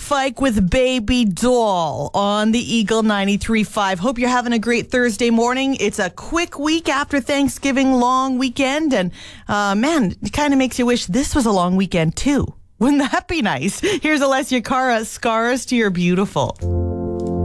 Fike with Baby Doll on the Eagle 93.5. Hope you're having a great Thursday morning. It's a quick week after Thanksgiving long weekend. And man, it kind of makes you wish this was a long weekend too. Wouldn't that be nice? Here's Alessia Cara, Scars to Your Beautiful.